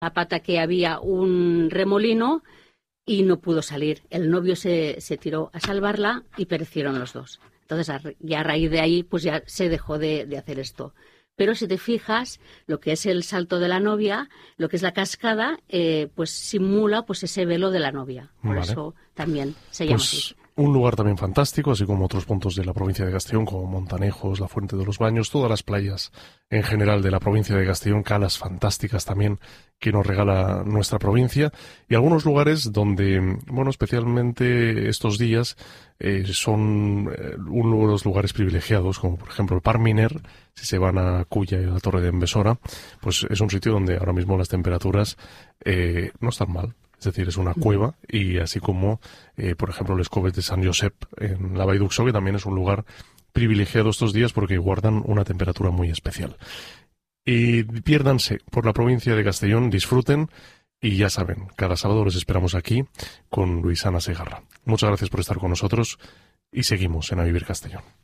la pata que había un remolino y no pudo salir. El novio se tiró a salvarla y perecieron los dos. Entonces, ya a raíz de ahí, pues ya se dejó de hacer esto. Pero si te fijas, lo que es el salto de la novia, lo que es la cascada, pues simula pues ese velo de la novia. Por eso también se llama así. Un lugar también fantástico, así como otros puntos de la provincia de Castellón, como Montanejos, la Fuente de los Baños, todas las playas en general de la provincia de Castellón, calas fantásticas también que nos regala nuestra provincia, y algunos lugares donde, bueno, especialmente estos días son unos lugares privilegiados, como por ejemplo el Parc Miner. Si se van a Culla y a la Torre de Envesora, pues es un sitio donde ahora mismo las temperaturas no están mal. Es decir, es una cueva, y así como, por ejemplo, les Coves de Sant Josep en la Vall d'Uxó, que también es un lugar privilegiado estos días porque guardan una temperatura muy especial. Y piérdanse por la provincia de Castellón, disfruten, y ya saben, cada sábado les esperamos aquí con Luisana Segarra. Muchas gracias por estar con nosotros y seguimos en A Vivir Castellón.